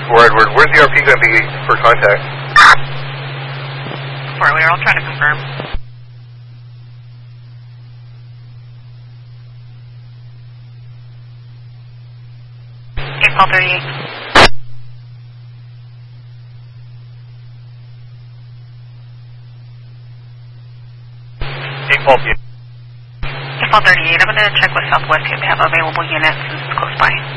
For Edward, where's the RP going to be for contact? Fort Leader, I'll try to confirm. April 38. April 38. April 38, I'm going to check with Southwest if they have available units since it's close by.